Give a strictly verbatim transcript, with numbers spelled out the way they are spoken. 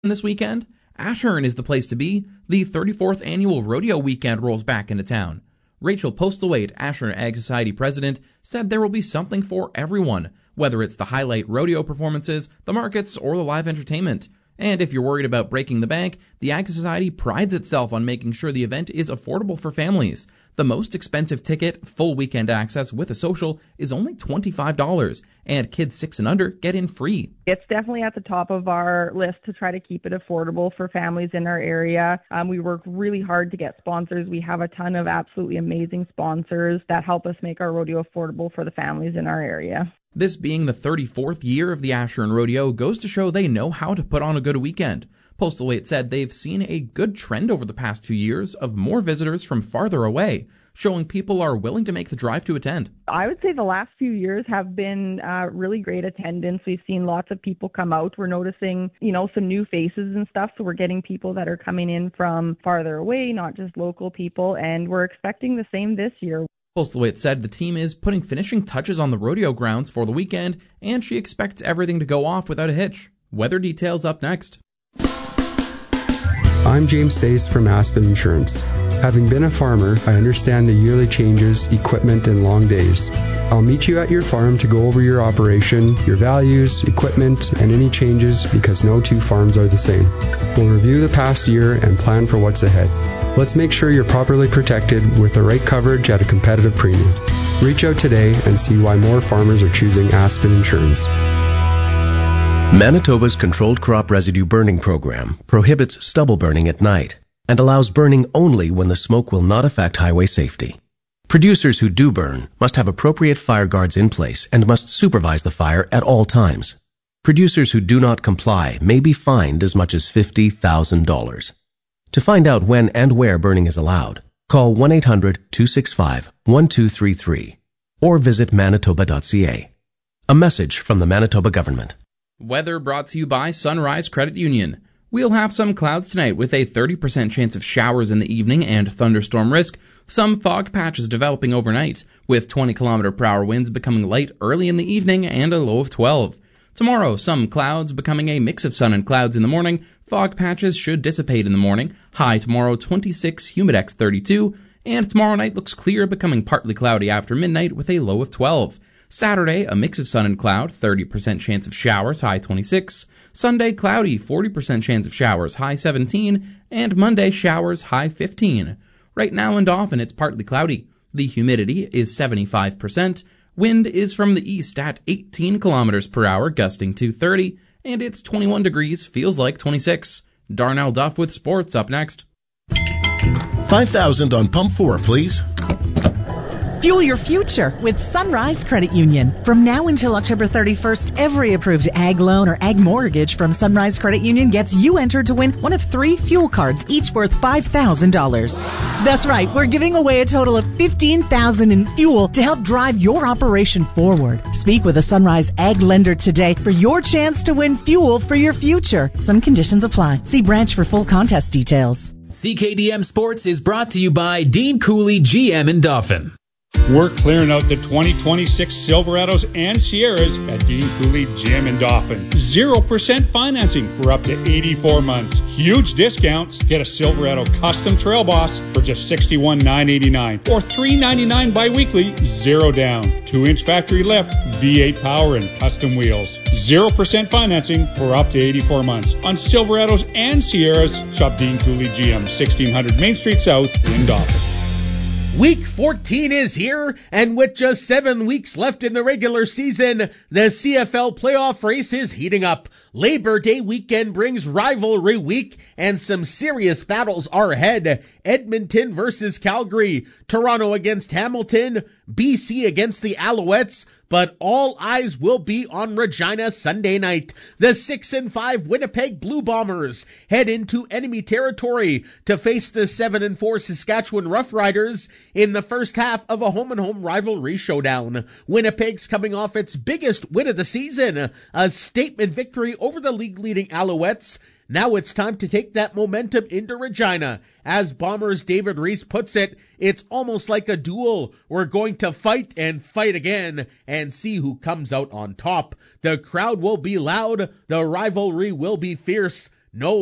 This weekend, Ashern is the place to be. The thirty-fourth annual rodeo weekend rolls back into town. Rachel Postlewaite, Ashern Ag Society president, said there will be something for everyone, whether it's the highlight rodeo performances, the markets, or the live entertainment. And if you're worried about breaking the bank, the Ag Society prides itself on making sure the event is affordable for families. The most expensive ticket, full weekend access with a social, is only twenty-five dollars, and kids six and under get in free. It's definitely at the top of our list to try to keep it affordable for families in our area. Um, we work really hard to get sponsors. We have a ton of absolutely amazing sponsors that help us make our rodeo affordable for the families in our area. This being the thirty-fourth year of the Ashern Rodeo goes to show they know how to put on a good weekend. Postlewaite said they've seen a good trend over the past few years of more visitors from farther away, showing people are willing to make the drive to attend. I would say the last few years have been uh, really great attendance. We've seen lots of people come out. We're noticing, you know, some new faces and stuff, so we're getting people that are coming in from farther away, not just local people, and we're expecting the same this year. Postlewaite said the team is putting finishing touches on the rodeo grounds for the weekend, and she expects everything to go off without a hitch. Weather details up next. I'm James Stace from Aspen Insurance. Having been a farmer, I understand the yearly changes, equipment, and long days. I'll meet you at your farm to go over your operation, your values, equipment, and any changes because no two farms are the same. We'll review the past year and plan for what's ahead. Let's make sure you're properly protected with the right coverage at a competitive premium. Reach out today and see why more farmers are choosing Aspen Insurance. Manitoba's Controlled Crop Residue Burning Program prohibits stubble burning at night and allows burning only when the smoke will not affect highway safety. Producers who do burn must have appropriate fire guards in place and must supervise the fire at all times. Producers who do not comply may be fined as much as fifty thousand dollars. To find out when and where burning is allowed, call one eight hundred two six five one two three three or visit manitoba dot c a. A message from the Manitoba government. Weather brought to you by Sunrise Credit Union. We'll have some clouds tonight with a thirty percent chance of showers in the evening and thunderstorm risk. Some fog patches developing overnight, with twenty kilometer per hour winds becoming light early in the evening and a low of twelve. Tomorrow, some clouds becoming a mix of sun and clouds in the morning. Fog patches should dissipate in the morning. High tomorrow twenty-six, humidex thirty-two. And tomorrow night looks clear, becoming partly cloudy after midnight with a low of twelve. Saturday, a mix of sun and cloud, thirty percent chance of showers, high twenty-six. Sunday, cloudy, forty percent chance of showers, high seventeen. And Monday, showers, high fifteen. Right now in Dauphin, it's partly cloudy. The humidity is seventy-five percent. Wind is from the east at eighteen kilometers per hour, gusting to thirty. And it's twenty-one degrees, feels like twenty-six. Darnell Duff with sports up next. five thousand on pump four, please. Fuel your future with Sunrise Credit Union. From now until October thirty-first, every approved ag loan or ag mortgage from Sunrise Credit Union gets you entered to win one of three fuel cards, each worth five thousand dollars. That's right, we're giving away a total of fifteen thousand dollars in fuel to help drive your operation forward. Speak with a Sunrise ag lender today for your chance to win fuel for your future. Some conditions apply. See branch for full contest details. C K D M Sports is brought to you by Dean Cooley G M in Dauphin. We're clearing out the twenty twenty-six Silverados and Sierras at Dean Cooley G M in Dauphin. zero percent financing for up to eighty-four months. Huge discounts. Get a Silverado Custom Trail Boss for just sixty-one thousand nine hundred eighty-nine dollars or three hundred ninety-nine dollars bi-weekly, zero down. two inch factory lift, V eight power, and custom wheels. zero percent financing for up to eighty-four months. On Silverados and Sierras, shop Dean Cooley G M, sixteen hundred Main Street South in Dauphin. Week fourteen is here, and with just seven weeks left in the regular season, the C F L playoff race is heating up. Labor Day weekend brings rivalry week, and some serious battles are ahead. Edmonton versus Calgary, Toronto against Hamilton, B C against the Alouettes, but all eyes will be on Regina Sunday night. The six and five Winnipeg Blue Bombers head into enemy territory to face the seven and four Saskatchewan Roughriders in the first half of a home-and-home rivalry showdown. Winnipeg's coming off its biggest win of the season, a statement victory over the league-leading Alouettes. Now it's time to take that momentum into Regina. As Bombers' David Reese puts it, it's almost like a duel. We're going to fight and fight again and see who comes out on top. The crowd will be loud. The rivalry will be fierce. No